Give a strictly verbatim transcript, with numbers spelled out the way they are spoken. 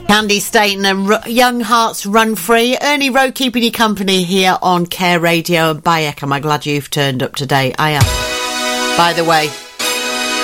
Candy Staten and R- Young Hearts Run Free. Ernie Rowe keeping you company here on Care Radio. And Bayek, am I glad you've turned up today? I am. By the way,